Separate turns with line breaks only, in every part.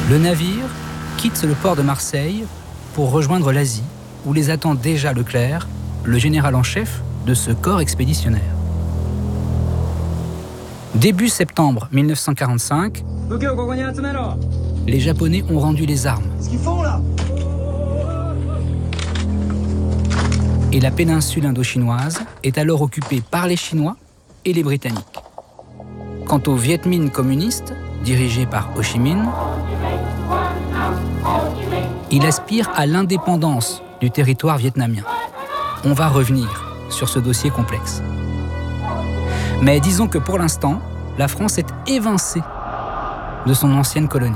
Le navire quitte le port de Marseille pour rejoindre l'Asie, où les attend déjà Leclerc, le général en chef de ce corps expéditionnaire. Début septembre 1945, les Japonais ont rendu les armes.
Qu'est-ce qu'ils font là ?
Et la péninsule indochinoise est alors occupée par les Chinois et les Britanniques. Quant au Viet Minh communiste, dirigé par Ho Chi Minh, il aspire à l'indépendance du territoire vietnamien. On va revenir sur ce dossier complexe. Mais disons que pour l'instant, la France est évincée de son ancienne colonie.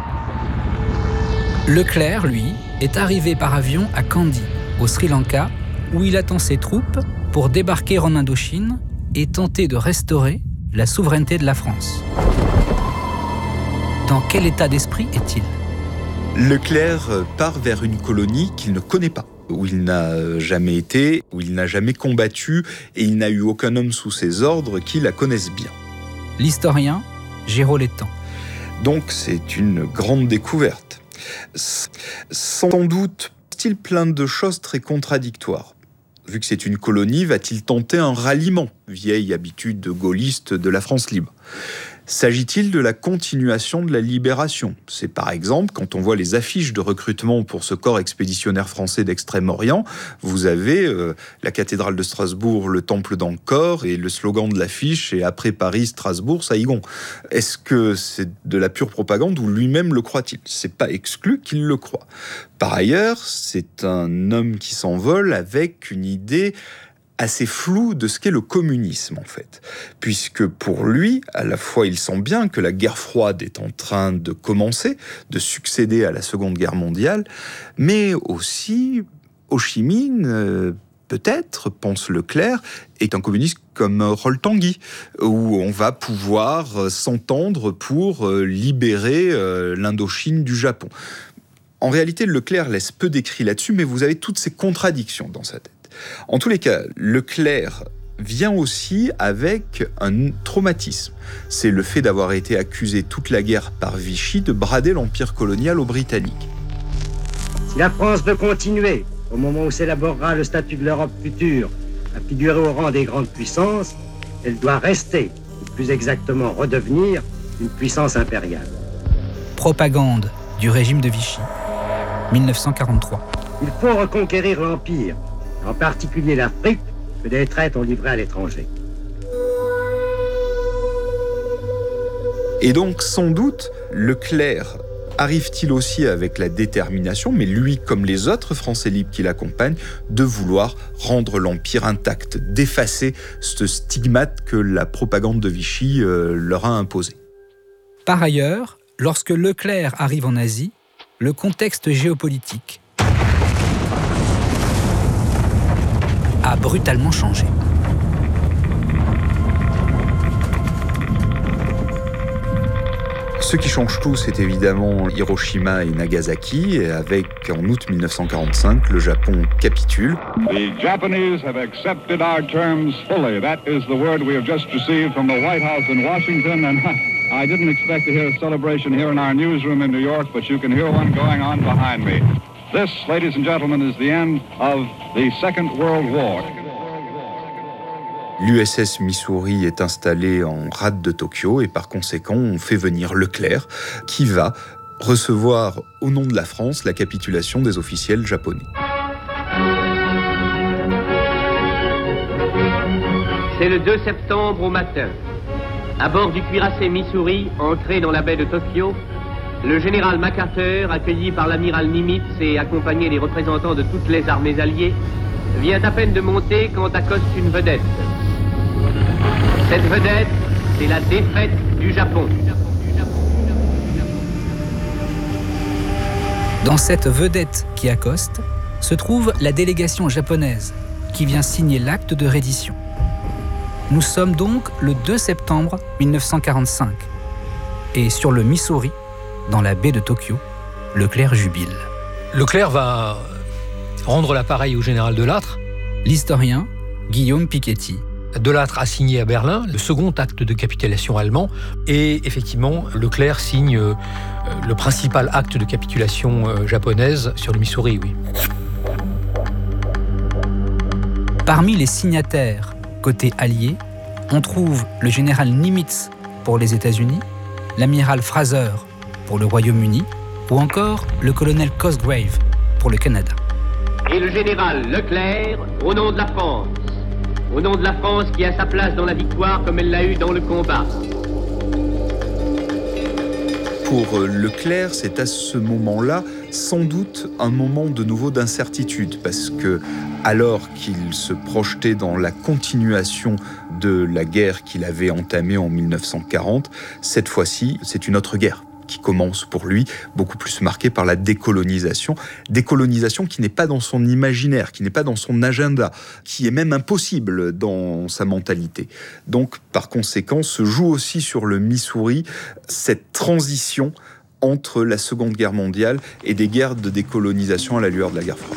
Leclerc, lui, est arrivé par avion à Kandy, au Sri Lanka, où il attend ses troupes pour débarquer en Indochine et tenter de restaurer la souveraineté de la France. Dans quel état d'esprit est-il ?
Leclerc part vers une colonie qu'il ne connaît pas, où il n'a jamais été, où il n'a jamais combattu, et il n'a eu aucun homme sous ses ordres qui la connaisse bien.
L'historien Géraud Létang.
Donc c'est une grande découverte. Sans doute, il plein de choses très contradictoires. Vu que c'est une colonie, va-t-il tenter un ralliement, vieille habitude gaulliste de la France libre ? S'agit-il de la continuation de la libération ? C'est par exemple, quand on voit les affiches de recrutement pour ce corps expéditionnaire français d'Extrême-Orient, vous avez la cathédrale de Strasbourg, le temple d'Angkor, et le slogan de l'affiche est « Après Paris, Strasbourg, Saïgon ». Est-ce que c'est de la pure propagande ou lui-même le croit-il ? C'est pas exclu qu'il le croit. Par ailleurs, c'est un homme qui s'envole avec une idée assez flou de ce qu'est le communisme, en fait. Puisque pour lui, à la fois, il sent bien que la guerre froide est en train de commencer, de succéder à la Seconde Guerre mondiale, mais aussi, Ho Chi Minh, peut-être, pense Leclerc, est un communiste comme Rol Tanguy, où on va pouvoir s'entendre pour libérer l'Indochine du Japon. En réalité, Leclerc laisse peu d'écrits là-dessus, mais vous avez toutes ces contradictions dans sa tête. En tous les cas, Leclerc vient aussi avec un traumatisme. C'est le fait d'avoir été accusé toute la guerre par Vichy de brader l'empire colonial aux Britanniques.
Si la France veut continuer, au moment où s'élaborera le statut de l'Europe future, à figurer au rang des grandes puissances, elle doit rester, ou plus exactement redevenir, une puissance impériale.
Propagande du régime de Vichy, 1943.
Il faut reconquérir l'Empire, en particulier l'Afrique, que des traites ont livré à l'étranger.
Et donc, sans doute, Leclerc arrive-t-il aussi avec la détermination, mais lui comme les autres Français libres qui l'accompagnent, de vouloir rendre l'Empire intact, d'effacer ce stigmate que la propagande de Vichy leur a imposé.
Par ailleurs, lorsque Leclerc arrive en Asie, le contexte géopolitique a brutalement changé.
Ce qui change tout, c'est évidemment Hiroshima et Nagasaki, et avec, en août 1945, le Japon capitule.
The Japanese have accepted our terms fully. That is the word we have just received from the White House in Washington, and I didn't expect to hear a celebration here in our newsroom in New York, but you can hear one going on behind me. This, ladies and gentlemen, is the end of the Second World War.
L'USS Missouri est installée en rade de Tokyo et par conséquent, on fait venir Leclerc qui va recevoir au nom de la France la capitulation des officiels japonais.
C'est le 2 septembre au matin. À bord du cuirassé Missouri, ancré dans la baie de Tokyo, le général MacArthur, accueilli par l'amiral Nimitz et accompagné des représentants de toutes les armées alliées, vient à peine de monter quand accoste une vedette. Cette vedette, c'est la défaite du Japon.
Dans cette vedette qui accoste, se trouve la délégation japonaise qui vient signer l'acte de reddition. Nous sommes donc le 2 septembre 1945. Et sur le Missouri, dans la baie de Tokyo, Leclerc jubile.
Leclerc va rendre l'appareil au général Delattre.
L'historien Guillaume Piketty.
De Lattre a signé à Berlin le second acte de capitulation allemand et effectivement Leclerc signe le principal acte de capitulation japonaise sur le Missouri, oui.
Parmi les signataires côté allié, on trouve le général Nimitz pour les États-Unis, l'amiral Fraser pour le Royaume-Uni ou encore le colonel Cosgrave pour le Canada.
Et le général Leclerc au nom de la France. Au nom de la France qui a sa place dans la victoire comme elle l'a eu dans le combat.
Pour Leclerc, c'est à ce moment-là sans doute un moment de nouveau d'incertitude parce que alors qu'il se projetait dans la continuation de la guerre qu'il avait entamée en 1940, cette fois-ci, c'est une autre guerre qui commence pour lui, beaucoup plus marquée par la décolonisation. Décolonisation qui n'est pas dans son imaginaire, qui n'est pas dans son agenda, qui est même impossible dans sa mentalité. Donc, par conséquent, se joue aussi sur le Missouri cette transition entre la Seconde Guerre mondiale et des guerres de décolonisation à la lueur de la guerre froide.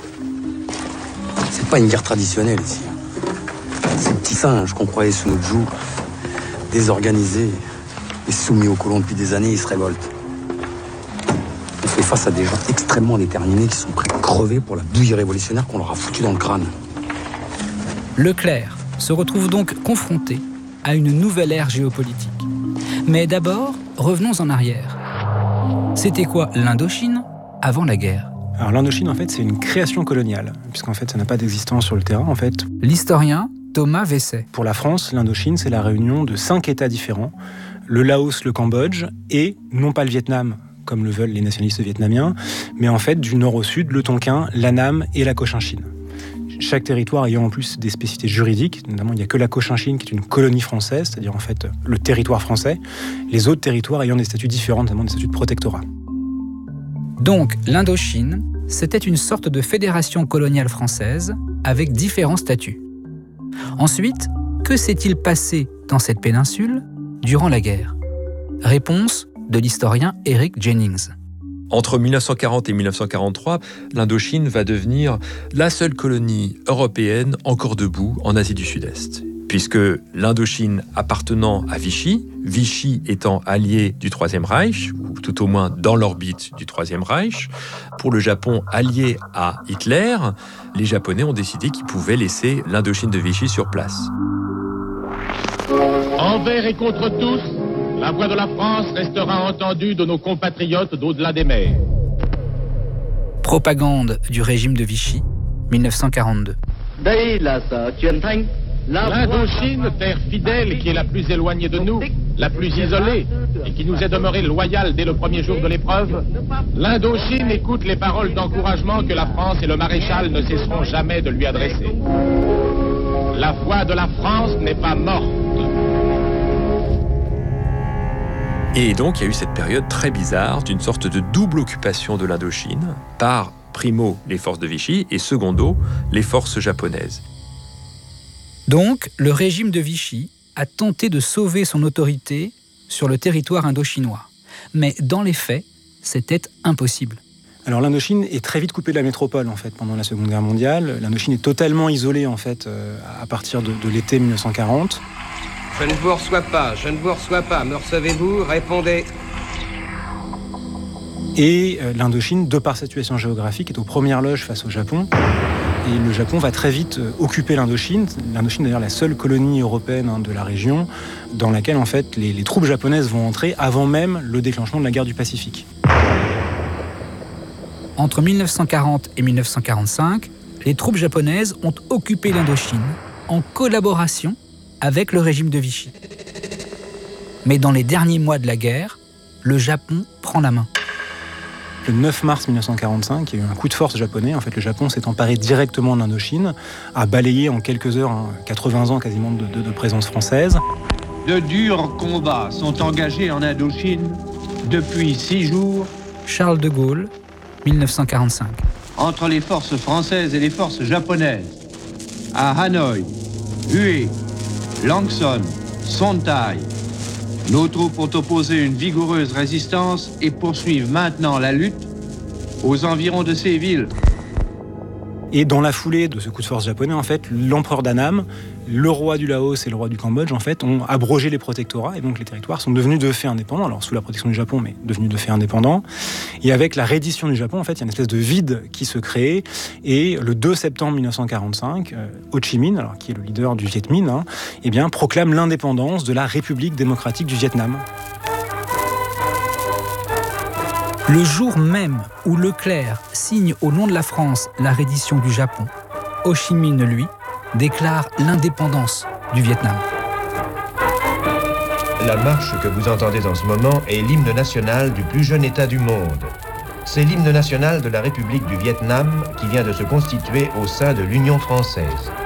C'est pas une guerre traditionnelle ici. Ces petits singes qu'on croyait sous notre joug, désorganisés et soumis aux colons depuis des années, ils se révoltent. On fait face à des gens extrêmement déterminés qui sont prêts à crever pour la bouillie révolutionnaire qu'on leur a foutue dans le crâne.
Leclerc se retrouve donc confronté à une nouvelle ère géopolitique. Mais d'abord, revenons en arrière. C'était quoi l'Indochine avant la guerre ?
Alors l'Indochine, en fait, c'est une création coloniale, puisqu'en fait, ça n'a pas d'existence sur le terrain, en fait.
L'historien Thomas Vesset.
Pour la France, l'Indochine, c'est la réunion de 5 États différents. Le Laos, le Cambodge, et non pas le Vietnam, comme le veulent les nationalistes vietnamiens, mais en fait, du nord au sud, le Tonkin, l'Annam et la Cochinchine. Chaque territoire ayant en plus des spécificités juridiques, notamment il n'y a que la Cochinchine qui est une colonie française, c'est-à-dire en fait le territoire français, les autres territoires ayant des statuts différents, notamment des statuts de protectorat.
Donc l'Indochine, c'était une sorte de fédération coloniale française avec différents statuts. Ensuite, que s'est-il passé dans cette péninsule durant la guerre ? Réponse de l'historien Eric Jennings.
Entre 1940 et 1943, l'Indochine va devenir la seule colonie européenne encore debout en Asie du Sud-Est. Puisque l'Indochine appartenant à Vichy, Vichy étant allié du Troisième Reich, ou tout au moins dans l'orbite du Troisième Reich, pour le Japon allié à Hitler, les Japonais ont décidé qu'ils pouvaient laisser l'Indochine de Vichy sur place.
Envers et contre tous, la voix de la France restera entendue de nos compatriotes d'au-delà des mers.
Propagande du régime de Vichy, 1942.
L'Indochine, terre fidèle qui est la plus éloignée de nous, la plus isolée, et qui nous est demeurée loyale dès le premier jour de l'épreuve, l'Indochine écoute les paroles d'encouragement que la France et le maréchal ne cesseront jamais de lui adresser. La voix de la France n'est pas morte.
Et donc, il y a eu cette période très bizarre d'une sorte de double occupation de l'Indochine par, primo, les forces de Vichy et, secondo, les forces japonaises.
Donc, le régime de Vichy a tenté de sauver son autorité sur le territoire indo-chinois. Mais dans les faits, c'était impossible.
Alors l'Indochine est très vite coupée de la métropole, en fait, pendant la Seconde Guerre mondiale. L'Indochine est totalement isolée, en fait, à partir de l'été 1940.
Je ne vous reçois pas, me recevez-vous? Répondez.
Et l'Indochine, de par sa situation géographique, est aux premières loges face au Japon. Et le Japon va très vite occuper l'Indochine. L'Indochine est d'ailleurs la seule colonie européenne de la région dans laquelle en fait, les troupes japonaises vont entrer avant même le déclenchement de la guerre du Pacifique.
Entre 1940 et 1945, les troupes japonaises ont occupé l'Indochine en collaboration avec le régime de Vichy. Mais dans les derniers mois de la guerre, le Japon prend la main.
Le 9 mars 1945, il y a eu un coup de force japonais. En fait, le Japon s'est emparé directement de l'Indochine, a balayé en quelques heures 80 ans quasiment de présence française.
De durs combats sont engagés en Indochine depuis 6 jours.
Charles de Gaulle, 1945.
Entre les forces françaises et les forces japonaises, à Hanoï, Hue, Langson, Sontai, nos troupes ont opposé une vigoureuse résistance et poursuivent maintenant la lutte aux environs de ces villes.
Et dans la foulée de ce coup de force japonais, en fait, l'empereur d'Annam le roi du Laos et le roi du Cambodge, en fait, ont abrogé les protectorats, et donc les territoires sont devenus de fait indépendants, alors sous la protection du Japon, mais devenus de fait indépendants. Et avec la reddition du Japon, en fait, il y a une espèce de vide qui se crée, et le 2 septembre 1945, Ho Chi Minh, alors, qui est le leader du Viet Minh, eh bien, proclame l'indépendance de la République démocratique du Vietnam.
Le jour même où Leclerc signe au nom de la France la reddition du Japon, Ho Chi Minh, lui, déclare l'indépendance du Vietnam.
La marche que vous entendez en ce moment est l'hymne national du plus jeune État du monde. C'est l'hymne national de la République du Vietnam qui vient de se constituer au sein de l'Union française.